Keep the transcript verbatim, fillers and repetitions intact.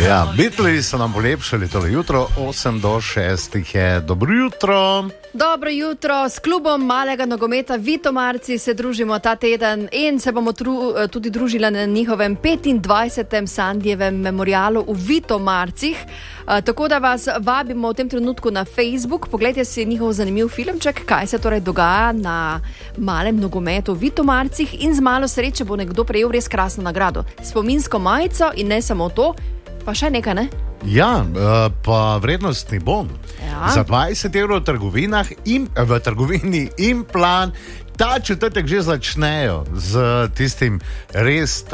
Ja, Beatli so nam polepšali tole jutro, osem do šestih je. Dobro jutro. Dobro jutro, s klubom malega nogometa Vitomarci se družimo ta teden in se bomo tru, tudi družili na njihovem petindvajsetem Sandijevem memorialu v Vitomarcih. Uh, tako da vas vabimo v tem trenutku na Facebook, poglejte si njihov zanimiv filmček, kaj se torej dogaja na malem nogometu v Vitomarcih in z malo sreče bo nekdo prejel res krasno nagrado. Spominsko majico in ne samo to, pa še nekaj, ne? Ja, pa vrednostni bon. Ja. Za dvajset evrov v trgovinah in v trgovini in plan. Ta četrtek že začnejo z tistim res